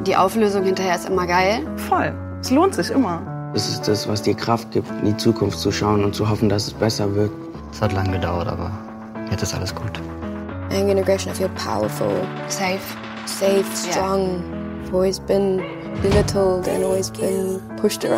Die Auflösung hinterher ist immer geil. Voll. Es lohnt sich immer. Das ist das, was dir Kraft gibt, in die Zukunft zu schauen und zu hoffen, dass es besser wird. Es hat lange gedauert, aber jetzt ist alles gut. Anger and aggression, I feel powerful. Safe. Safe, strong. I've always been belittled and always been pushed around.